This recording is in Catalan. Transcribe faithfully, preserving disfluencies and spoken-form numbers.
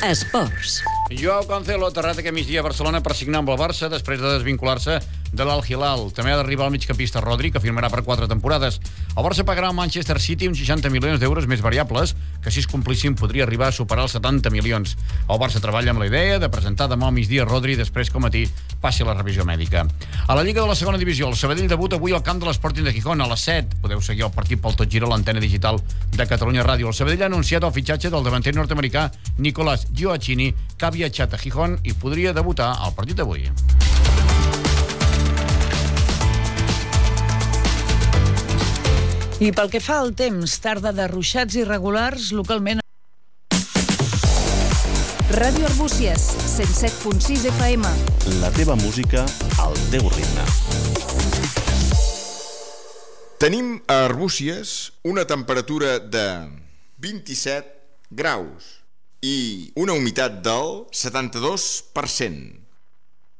Esports. Joao Cancelo ha aterrat aquest migdia a Barcelona per signar amb el Barça després de desvincular-se de l'Al-Hilal. També ha d'arribar el migcampista Rodri, que firmarà per quatre temporades. El Barça pagarà al Manchester City uns seixanta milions d'euros més variables, que si es complissin podria arribar a superar els setanta milions. El Barça treballa amb la idea de presentar demà al migdia Rodri després que al matí passi la revisió mèdica. A la Lliga de la segona divisió, el Sabadell debuta avui al camp de l'Sporting de Gijón a les set. Podeu seguir el partit pel Tot Gira a l'antena digital de Catalunya Ràdio. El Sabadell ha anunciat el fitxatge del davanter nord-americà Nicolás Gioacchini, que ha viatjat a Gijón i podria debutar al partit d'avui. I pel que fa al temps, tarda de ruixats irregulars localment. Ràdio Arbúcies, cent set punt sis F M. La teva música al teu ritme. Tenim a Arbúcies una temperatura de vint-i-set graus i una humitat del setanta-dos per cent.